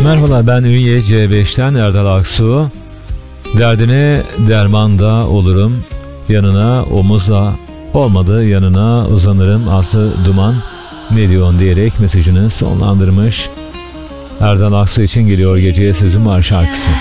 Merhabalar, ben Ünye C5'ten Erdal Aksu. Derdine dermanda olurum, yanına omuzla, olmadı yanına uzanırım. Aslı Duman ne diyorsun diyerek mesajını sonlandırmış. Erdal Aksu için geliyor Geceye Sözüm Var şarkısı.